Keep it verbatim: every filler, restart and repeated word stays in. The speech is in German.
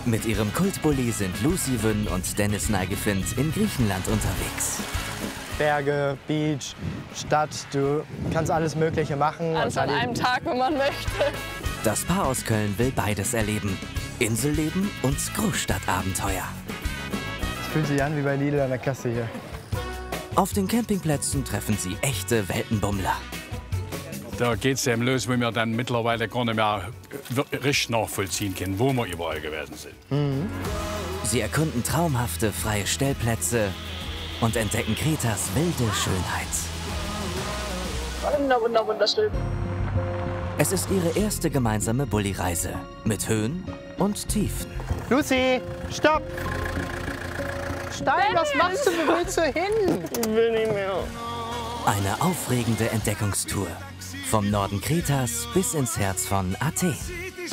Mit ihrem Kultbully sind Lucy Wynn und Dennis Neigefind in Griechenland unterwegs. Berge, Beach, Stadt, du kannst alles Mögliche machen. Alles an einem Tag, wenn man möchte. Das Paar aus Köln will beides erleben. Inselleben und Großstadtabenteuer. Es fühlt sich an wie bei Lidl an der Kasse hier. Auf den Campingplätzen treffen sie echte Weltenbummler. Da geht es eben los, wo wir dann mittlerweile gar nicht mehr richtig nachvollziehen können, wo wir überall gewesen sind. Mhm. Sie erkunden traumhafte freie Stellplätze und entdecken Kretas wilde Schönheit. Wunder, wunder, wunderschön. Es ist ihre erste gemeinsame Bulli-Reise mit Höhen und Tiefen. Lucy, stopp! Stein, was machst du? Wo willst du hin? Ich will nicht mehr. Eine aufregende Entdeckungstour. Vom Norden Kretas bis ins Herz von Athen.